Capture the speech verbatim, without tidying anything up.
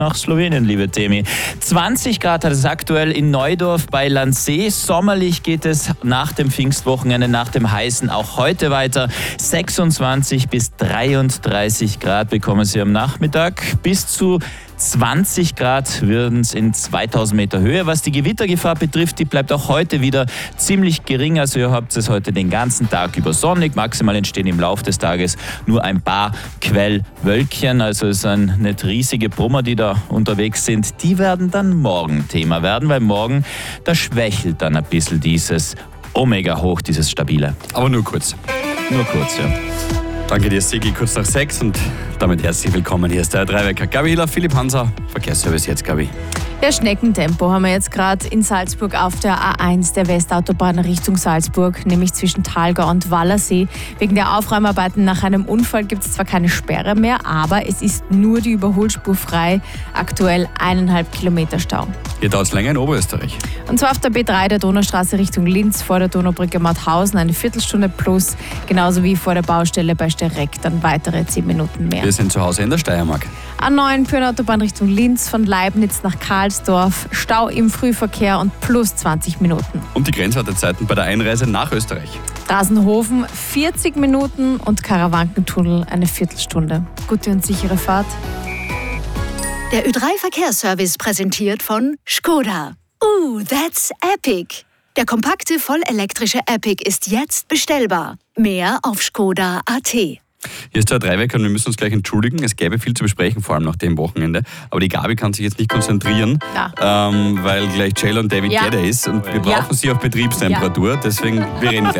nach Slowenien, liebe Temi. zwanzig Grad hat es aktuell in Neudorf bei Landsee. Sommerlich geht es nach dem Pfingstwochenende, nach dem Heißen auch heute weiter. sechsundzwanzig bis dreiunddreißig Grad bekommen Sie am Nachmittag. Bis zu zwanzig Grad würden es in zweitausend Meter Höhe. Was die Gewittergefahr betrifft, die bleibt auch heute wieder ziemlich gering. Also ihr habt es heute den ganzen Tag über sonnig. Maximal entstehen im Laufe des Tages nur ein paar Quellwölkchen. Also es sind nicht riesige Brummer, die da unterwegs sind. Die werden dann morgen Thema werden, weil morgen, da schwächelt dann ein bisschen dieses Omega-Hoch, dieses Stabile. Aber nur kurz. Nur kurz, ja. Danke dir, Sigi, kurz nach sechs und damit herzlich willkommen. Hier ist der Dreiwecker. Gabi Hiller, Philipp Hanser, Verkehrsservice jetzt, Gabi. Ja, Schneckentempo haben wir jetzt gerade in Salzburg auf der A eins der Westautobahn Richtung Salzburg, nämlich zwischen Thalgau und Wallersee. Wegen der Aufräumarbeiten nach einem Unfall gibt es zwar keine Sperre mehr, aber es ist nur die Überholspur frei. Aktuell eineinhalb Kilometer Stau. Hier dauert es länger in Oberösterreich. Und zwar auf der B drei der Donaustraße Richtung Linz vor der Donaubrücke Mauthausen eine Viertelstunde plus, genauso wie vor der Baustelle bei Stereck dann weitere zehn Minuten mehr. Wir sind zu Hause in der Steiermark. A neun Pyrenautobahn Richtung Linz von Leibniz nach Karlsdorf, Stau im Frühverkehr und plus zwanzig Minuten. Und die Grenzwartezeiten bei der Einreise nach Österreich. Rasenhofen vierzig Minuten und Karawankentunnel eine Viertelstunde. Gute und sichere Fahrt. Der Ö drei Verkehrsservice präsentiert von Skoda. Uh, that's epic! Der kompakte, vollelektrische Epic ist jetzt bestellbar. Mehr auf skoda punkt at. Hier ist der Dreiwecker und wir müssen uns gleich entschuldigen. Es gäbe viel zu besprechen, vor allem nach dem Wochenende. Aber die Gabi kann sich jetzt nicht konzentrieren, ja. ähm, weil gleich Jayla und David ja. Gedde ist. Und wir brauchen ja. sie auf Betriebstemperatur. Ja. Deswegen, wir reden gleich.